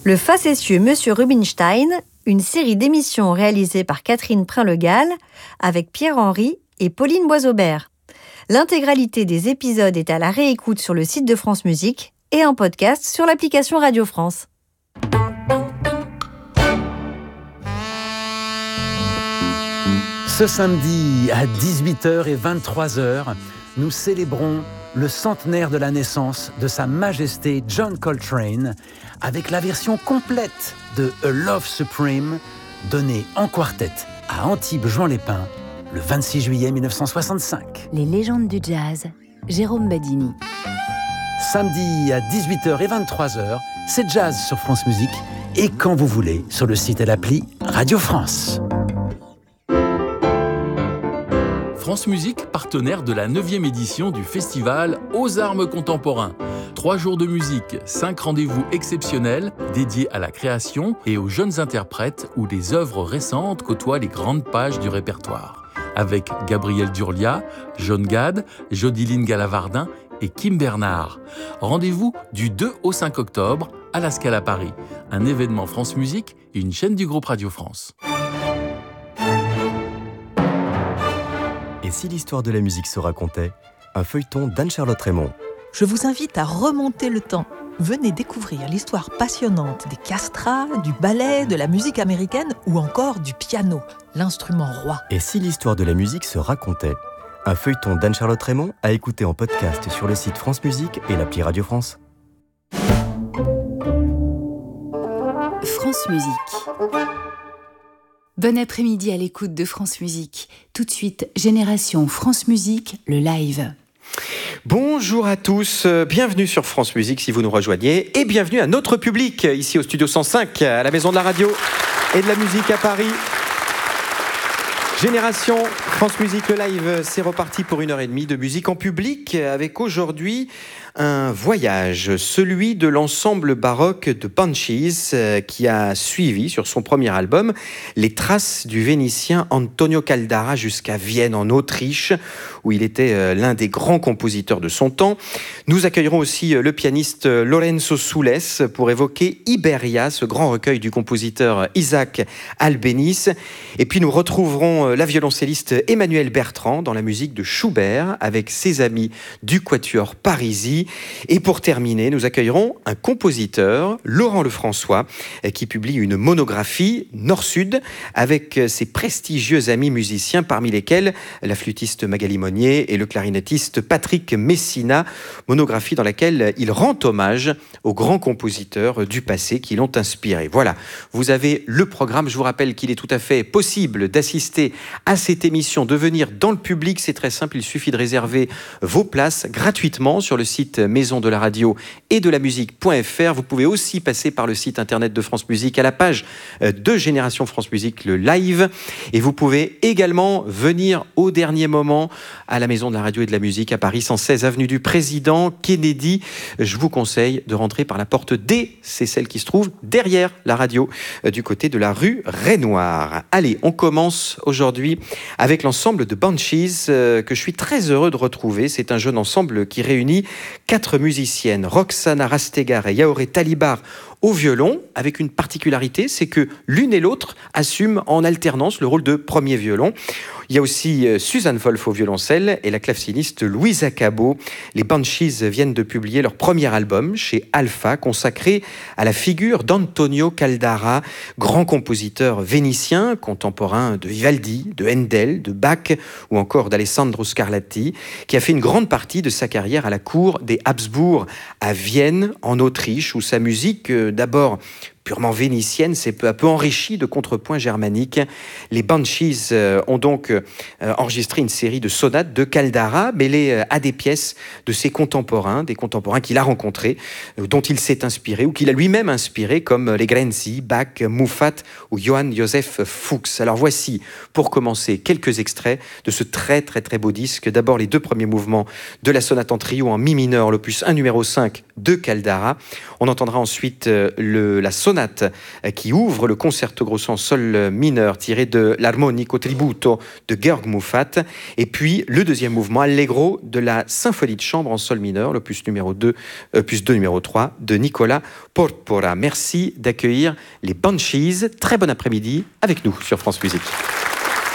Le facétieux Monsieur Rubinstein, une série d'émissions réalisées par Catherine Prin-Le-Gall avec Pierre-Henry et Pauline Boisaubert. L'intégralité des épisodes est à la réécoute sur le site de France Musique et en podcast sur l'application Radio France. Ce samedi à 18h et 23h, nous célébrons le centenaire de la naissance de Sa Majesté John Coltrane avec la version complète de A Love Supreme donnée en quartet à Antibes-Juan-les-Pins le 26 juillet 1965. Les légendes du jazz, Jérôme Badini. Samedi à 18h et 23h, c'est jazz sur France Musique et quand vous voulez sur le site et l'appli Radio France. France Musique, partenaire de la 9e édition du festival Aux Armes Contemporains. 3 jours de musique, 5 rendez-vous exceptionnels dédiés à la création et aux jeunes interprètes où les œuvres récentes côtoient les grandes pages du répertoire. Avec Gabriel Durlia, John Gad, Jodiline Galavardin et Kim Bernard. Rendez-vous du 2 au 5 octobre à la Scala Paris. Un événement France Musique et une chaîne du groupe Radio France. Et si l'histoire de la musique se racontait ? Un feuilleton d'Anne-Charlotte Raymond. Je vous invite à remonter le temps. Venez découvrir l'histoire passionnante des castrats, du ballet, de la musique américaine ou encore du piano, l'instrument roi. Et si l'histoire de la musique se racontait ? Un feuilleton d'Anne-Charlotte Raymond à écouter en podcast sur le site France Musique et l'appli Radio France. France Musique. Bon après-midi à l'écoute de France Musique. Tout de suite, Génération France Musique, le live. Bonjour à tous, bienvenue sur France Musique si vous nous rejoignez et bienvenue à notre public ici au Studio 105 à la Maison de la Radio et de la Musique à Paris. Génération France Musique, le live, c'est reparti pour 1h30 de musique en public avec aujourd'hui un voyage, celui de l'ensemble baroque de Banshees qui a suivi sur son premier album les traces du Vénitien Antonio Caldara jusqu'à Vienne en Autriche où il était l'un des grands compositeurs de son temps. Nous accueillerons aussi le pianiste Lorenzo Soules pour évoquer Iberia, ce grand recueil du compositeur Isaac Albéniz. Et puis nous retrouverons la violoncelliste Emmanuelle Bertrand dans la musique de Schubert avec ses amis du Quatuor Parisi. Et pour terminer, nous accueillerons un compositeur, Laurent Lefrançois, qui publie une monographie Nord-Sud avec ses prestigieux amis musiciens, parmi lesquels la flûtiste Magali Monnier et le clarinettiste Patrick Messina, monographie dans laquelle il rend hommage aux grands compositeurs du passé qui l'ont inspiré. Voilà, vous avez le programme. Je vous rappelle qu'il est tout à fait possible d'assister à cette émission, de venir dans le public. C'est très simple, il suffit de réserver vos places gratuitement sur le site Maison de la Radio et de la musique.fr. Vous pouvez aussi passer par le site internet de France Musique à la page de Génération France Musique, le live. Et vous pouvez également venir au dernier moment à la Maison de la Radio et de la Musique à Paris, 116 avenue du Président Kennedy. Je vous conseille de rentrer par la porte D, c'est celle qui se trouve derrière la radio, du côté de la rue Rainoir. Allez, on commence aujourd'hui avec l'ensemble de Banshees que je suis très heureux de retrouver. C'est un jeune ensemble qui réunit 4 musiciennes, Roxana Rastegar et Yaoré Talibar au violon, avec une particularité, c'est que l'une et l'autre assument en alternance le rôle de premier violon. Il y a aussi Suzanne Wolf au violoncelle et la claveciniste Louisa Cabot. Les Banshees viennent de publier leur premier album chez Alpha, consacré à la figure d'Antonio Caldara, grand compositeur vénitien, contemporain de Vivaldi, de Handel, de Bach ou encore d'Alessandro Scarlatti, qui a fait une grande partie de sa carrière à la cour des Habsbourg à Vienne, en Autriche, où sa musique, d'abord purement vénitienne, s'est peu à peu enrichie de contrepoints germaniques. Les Banshees ont donc enregistré une série de sonates de Caldara mêlées à des pièces de ses contemporains, des contemporains qu'il a rencontrés, dont il s'est inspiré ou qu'il a lui-même inspiré, comme les Grenzi, Bach, Muffat ou Johann Joseph Fuchs. Alors voici, pour commencer, quelques extraits de ce très très très beau disque. D'abord les 2 premiers mouvements de la sonate en trio en mi mineur, l'opus 1 numéro 5 de Caldara. On entendra ensuite la sonate sonate qui ouvre le concerto grosso en sol mineur tiré de l'Armonico Tributo de Georg Muffat, et puis le deuxième mouvement Allegro de la symphonie de chambre en sol mineur, l'opus numéro 2, opus 2 numéro 3 de Nicola Porpora. Merci d'accueillir les Banshees. Très bon après-midi avec nous sur France Musique.